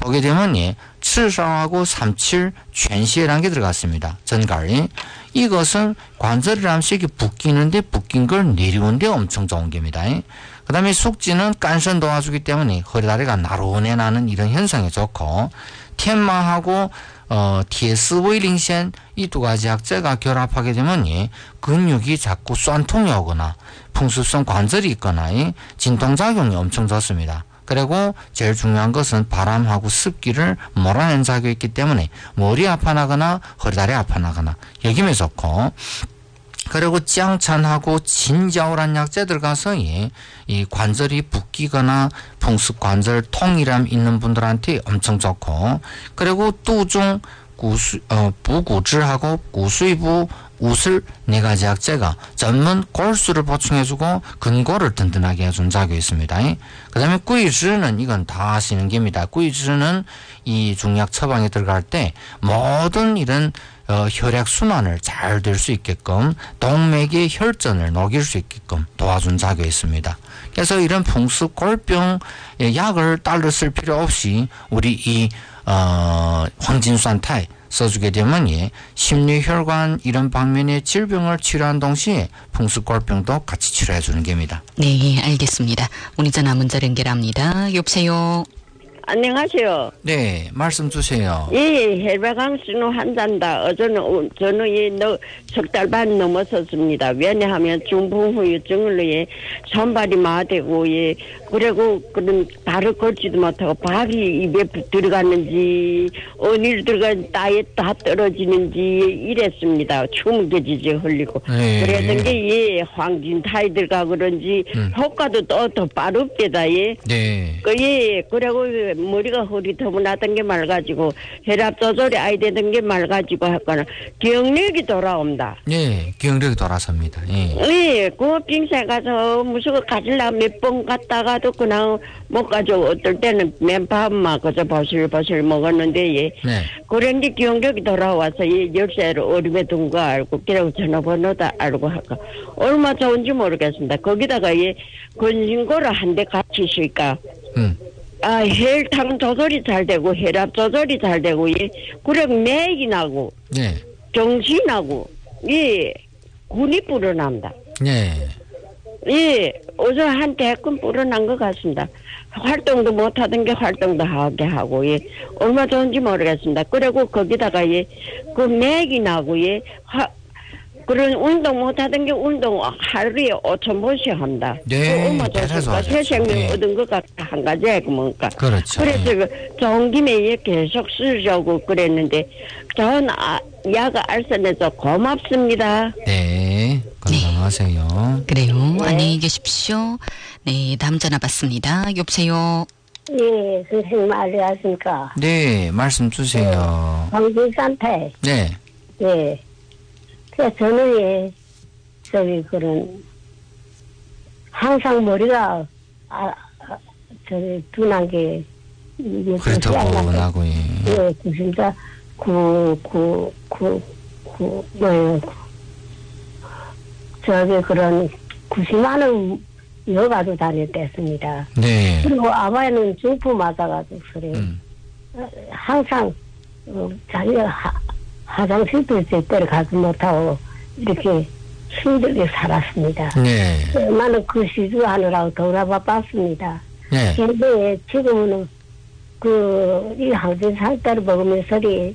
보게 되면 예, 7,4하고 37 全시라는 게 들어갔습니다. 전갈이. 이것은 관절이라면 이게 붓기는데 붓긴 걸 내려오는데 엄청 좋은 겁니다. 그 다음에 숙지는 깐선 도와주기 때문에 허리다리가 나른해 나는 이런 현상에 좋고, 텐마하고 TSV 링센 이 두 가지 약재가 결합하게 되면 근육이 자꾸 酸통이 오거나 풍수성 관절이 있거나 진통작용이 엄청 좋습니다. 그리고 제일 중요한 것은 바람하고 습기를 몰아내는 작용이 있기 때문에 머리 아파나거나 허리다리 아파나거나 여기면 좋고, 그리고 짱찬하고 진자오란 약재 들어가서 이 관절이 붓기거나 풍습 관절 통이람 있는 분들한테 엄청 좋고, 그리고 뚜중 부구질하고 구수이부 우슬 네 가지 약재가 전문 골수를 보충해주고 근골을 든든하게 해준 작용이 있습니다. 그 다음에 꾸이즈는 이건 다 아시는 겁니다. 꾸이즈는 이 중약 처방에 들어갈 때 모든 이런 혈액 순환을 잘 될 수 있게끔 동맥의 혈전을 녹일 수 있게끔 도와준 작용이 있습니다. 그래서 이런 풍습 골병 약을 따로 쓸 필요 없이 우리 이 황진수한테 써주게 되면 심리혈관 이런 방면의 질병을 치료한 동시에 풍습골병도 같이 치료해주는 겁니다. 네, 알겠습니다. 오늘 전화 문자 연결합니다. 여보세요. 안녕하세요. 네, 말씀 주세요. 예, 혈액강순 환자입니다. 저는 석 달 반 넘었었습니다. 왜냐하면 중풍후유증으로 손발이 마되고 그리고 그런 발을 걷지도 못하고 밥이 입에 들어갔는지 어디를 들어간 따에 다 떨어지는지 이랬습니다. 추문겨지지 흘리고. 네. 그랬던 게 황진타이 들어가 그런지 효과도 더 빠릅니다. 네. 그리고 머리가 흐릿허문하던 게 말가지고 혈압 조절이 아이 되던 게 말가지고 했거나 기억력이 돌아온다. 네, 기억력이 돌아섭니다. 그 빙산에 가서 무슨 가질라 몇 번 갔다가도 그냥 못 가지고 어떨 때는 맨밥만 그저 버슬버슬 먹었는데 네. 그런 게 기억력이 돌아와서 열쇠를 어림에 둔 거 알고 그리고 전화번호도 알고 할까 얼마 좋은지 모르겠습니다. 거기다가 건신고를 한 대 같이 있으니까 혈당 조절이 잘 되고 혈압 조절이 잘 되고 그리고 맥이 나고 네. 정신이 나고 군이 불어납니다. 네. 어제 한 대끔 불어난 것 같습니다. 활동도 못하던 게 활동도 하게 하고 얼마 좋은지 모르겠습니다. 그리고 거기다가 그 맥이 나고 그런 운동 못하던 게 운동 하루에 5,000번씩 한다. 네, 얼마 좋습니까? 새 생명 얻은 것 같아 한 가지 뭡니까? 그렇죠. 그래서 좋은 김에 계속 쓰려고 그랬는데 저는 약 알선해서 고맙습니다. 네, 건강하세요. 그래요. 안녕히 계십시오. 네, 다음 전화 받습니다. 여보세요. 예, 선생님 안녕하십니까? 네, 말씀 주세요. 황진산태. 네. 예. 그래서 저는 항상 머리가 둔한 게 흐릿하고 예, 진짜 그런 90만 원 여가도 다닐 때였습니다. 네. 그리고 아바는 중풍 맞아가지고 그래. 항상 자기가 화장실도 제대로 가지 못하고 이렇게 힘들게 살았습니다. 네. 나는 그 시주하느라고 더나 바빴습니다. 네. 근데 지금은 이 항진 상태를 먹으면서리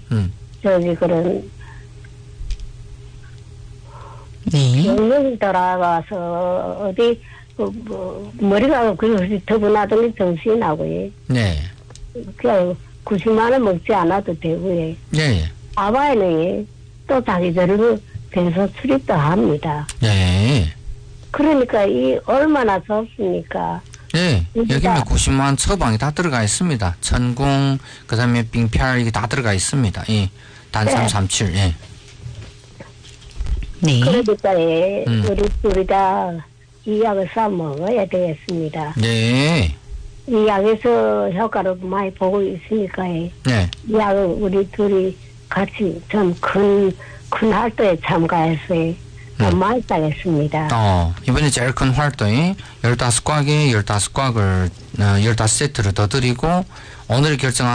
병력이 돌아와서 어디 머리가 더분하던 게 정신이 나고요. 네. 그냥 90만 원 먹지 않아도 되고요. 네. 아바에는 또 자기들을 변소 출입도 합니다. 네. 그러니까 얼마나 좋습니까? 네. 여기는 90만 처방이 다 들어가 있습니다. 천궁, 그 다음에 빙피알 이게 다 들어가 있습니다. 단삼 37. 예. 네. 그러니까 우리 다 이 약을 사 먹어야 되겠습니다. 네. 이 약에서 효과를 많이 보고 있으니까 네. 이 약을 우리 둘이 같이 좀 큰 활동에 참가해서 많이 따겠습니다. 이번에 제일 큰 활동이 15곽에 15곽을 15세트를 더 드리고 오늘 결정한